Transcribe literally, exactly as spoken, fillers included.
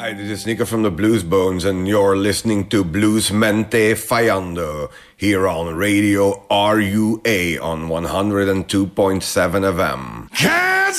Hi, this is Nico from the Blues Bones, and you're listening to Blues Mente Fallando here on Radio R U A on one oh two point seven F M.